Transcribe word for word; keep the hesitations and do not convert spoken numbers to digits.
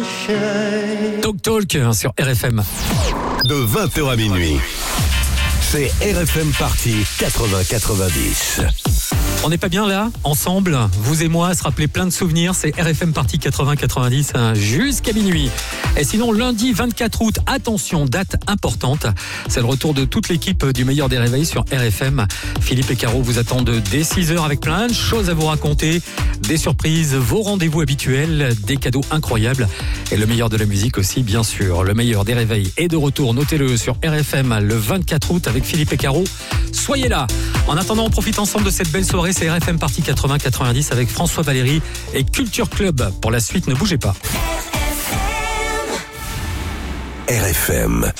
Talk Talk sur R F M. De vingt heures à minuit, c'est R F M Party quatre-vingts quatre-vingt-dix. On n'est pas bien là, ensemble, vous et moi, à se rappeler plein de souvenirs. C'est R F M Party quatre-vingts quatre-vingt-dix hein, jusqu'à minuit. Et sinon, lundi vingt-quatre août, attention, date importante. C'est le retour de toute l'équipe du meilleur des réveils sur R F M. Philippe et Caro vous attendent dès six heures avec plein de choses à vous raconter. Des surprises, vos rendez-vous habituels, des cadeaux incroyables. Et le meilleur de la musique aussi, bien sûr. Le meilleur des réveils est de retour. Notez-le sur R F M le vingt-quatre août avec Philippe et Caro. Soyez là. En attendant, on profite ensemble de cette belle soirée. C'est R F M Party quatre-vingts quatre-vingt-dix avec François Valéry et Culture Club. Pour la suite, ne bougez pas. R F M.